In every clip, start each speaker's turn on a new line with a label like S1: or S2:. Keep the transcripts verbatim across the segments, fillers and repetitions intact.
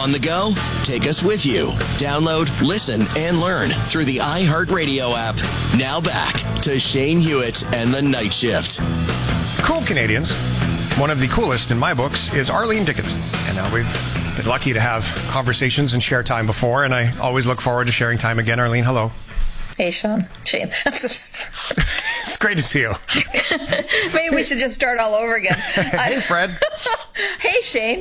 S1: On the go? Take us with you. Download, listen, and learn through the iHeartRadio app. Now back to Shane Hewitt and the Night Shift.
S2: Cool Canadians. One of the coolest in my books is Arlene Dickinson. And now we've been lucky to have conversations and share time before, and I always look forward to sharing time again. Arlene, hello.
S3: Hey, Sean. Shane.
S2: It's great to see you.
S3: Maybe we should just start all over again.
S2: Hey, Fred.
S3: Hey, Shane.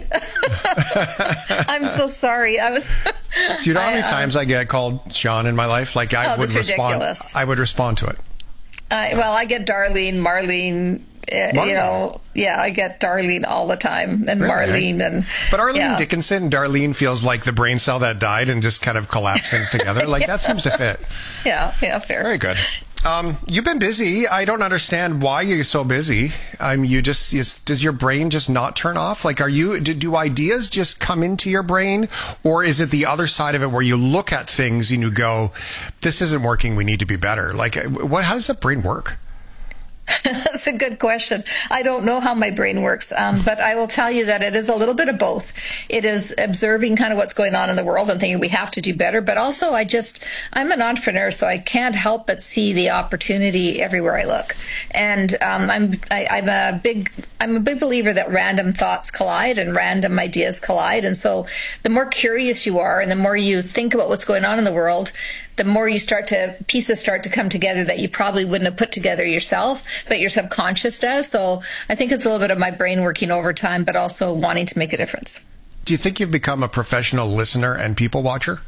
S3: I'm so sorry. I was.
S2: Do you know how many
S3: I, um,
S2: times I get called Sean in my life? Like I
S3: oh,
S2: would
S3: that's
S2: respond.
S3: ridiculous.
S2: I would respond to it.
S3: Uh, well, I get Darlene, Marlene. Uh, you know, yeah, I get Darlene all the time, and
S2: Really?
S3: Marlene, and
S2: But Arlene
S3: yeah.
S2: Dickinson, Darlene feels like the brain cell that died and just kind of collapsed things together. Like that seems to fit.
S3: Yeah, yeah, fair.
S2: Very good. Um, you've been busy. I don't understand why you're so busy. Um, you just is, does your brain just not turn off? Like, are you do, do ideas just come into your brain, or is it the other side of it where you look at things and you go, "This isn't working. We need to be better." Like, what? How does the brain work?
S3: That's a good question. I don't know how my brain works, um, but I will tell you that it is a little bit of both. It is observing kind of what's going on in the world and thinking we have to do better, but also I just, I'm an entrepreneur, so I can't help but see the opportunity everywhere I look. And um, I'm, I, I'm a big, I'm a big believer that random thoughts collide and random ideas collide. And so the more curious you are and the more you think about what's going on in the world, the more you start to, pieces start to come together that you probably wouldn't have put together yourself, but your subconscious does. So I think it's a little bit of my brain working overtime, but also wanting to make a difference.
S2: Do you think you've become a professional listener and people watcher?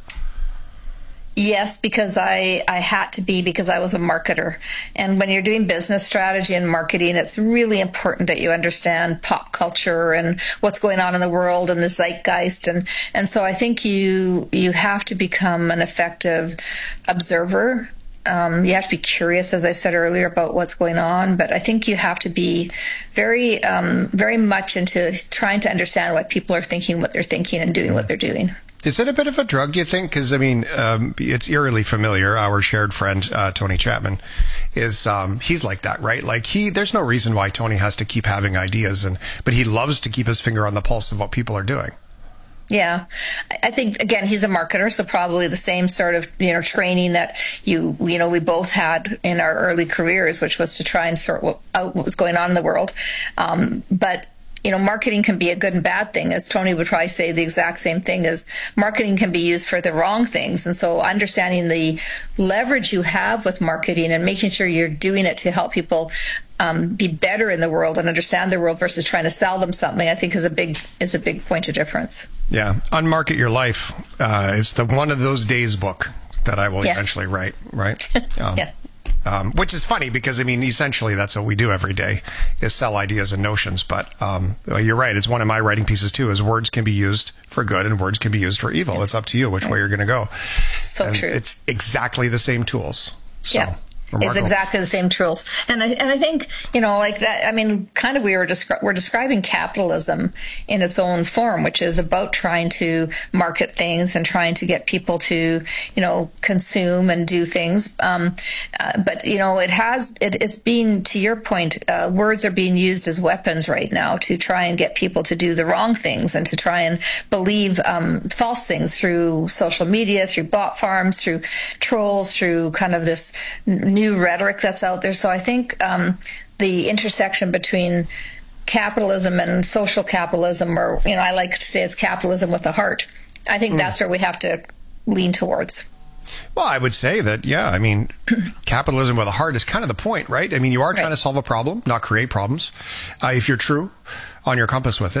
S3: Yes, because I, I had to be because I was a marketer. And when you're doing business strategy and marketing, it's really important that you understand pop culture and what's going on in the world and the zeitgeist. And, and so I think you you have to become an effective observer. Um, you have to be curious, as I said earlier, about what's going on. But I think you have to be very, um, very much into trying to understand why people are thinking what they're thinking and doing what they're doing.
S2: Is it a bit of a drug, do you think? Because, I mean, um, it's eerily familiar. Our shared friend, uh, Tony Chapman, is um, he's like that, right? Like, he, there's no reason why Tony has to keep having ideas, and but he loves to keep his finger on the pulse of what people are doing.
S3: Yeah. I think, again, he's a marketer, so probably the same sort of, you know, training that you, you know, we both had in our early careers, which was to try and sort out what was going on in the world. Um, but you know, marketing can be a good and bad thing. As Tony would probably say, the exact same thing is marketing can be used for the wrong things. And so understanding the leverage you have with marketing and making sure you're doing it to help people um, be better in the world and understand the world versus trying to sell them something, I think is a big is a big point of difference.
S2: Yeah. Unmarket Your Life. Uh, it's the one of those days book that I will yeah. eventually write, right? Um,
S3: yeah.
S2: Um, which is funny because, I mean, essentially that's what we do every day is sell ideas and notions. But um, you're right. It's one of my writing pieces, too, is words can be used for good and words can be used for evil. It's up to you which way you're going to go.
S3: So
S2: and
S3: true.
S2: It's exactly the same tools. So.
S3: Yeah.
S2: Remarkable.
S3: It's exactly the same tools. And I, and I think, you know, like that, I mean, kind of we were, descri- we're describing capitalism in its own form, which is about trying to market things and trying to get people to, you know, consume and do things. Um, uh, but, you know, it has, it, it's being, to your point, uh, words are being used as weapons right now to try and get people to do the wrong things and to try and believe um, false things through social media, through bot farms, through trolls, through kind of this new new rhetoric that's out there. So I think um, the intersection between capitalism and social capitalism, or, you know, I like to say it's capitalism with a heart. I think mm. that's where we have to lean towards.
S2: Well, I would say that, yeah, I mean, capitalism with a heart is kind of the point, right? I mean, you are right. trying to solve a problem, not create problems. Uh, if you're true on your compass with it.